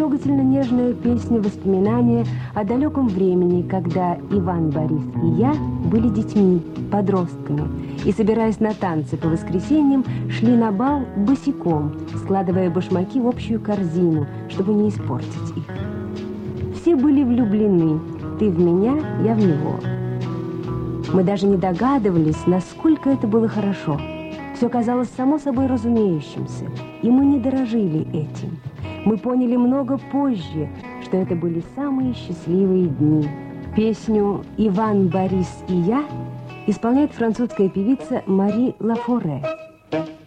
трогательно нежная песня воспоминания о далеком времени, когда Иван, Борис и я были детьми, подростками, и, собираясь на танцы по воскресеньям, шли на бал босиком, складывая башмаки в общую корзину, чтобы не испортить их. Все были влюблены, ты в меня, я в него. Мы даже не догадывались, насколько это было хорошо. Все казалось само собой разумеющимся, и мы не дорожили этим. Мы поняли много позже, что это были самые счастливые дни. Песню «Иван, Борис и я» исполняет французская певица Мари Лафоре.